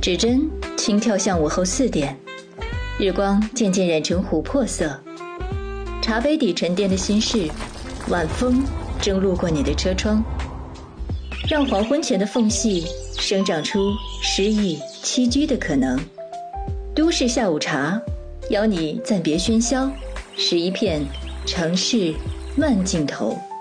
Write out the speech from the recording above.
指针轻跳向午后4点，日光渐渐染成琥珀色。茶杯底沉淀的心事，晚风正路过你的车窗，让黄昏前的缝隙生长出诗意栖居的可能。都市下午茶，邀你暂别喧嚣，拾一片城市慢镜头。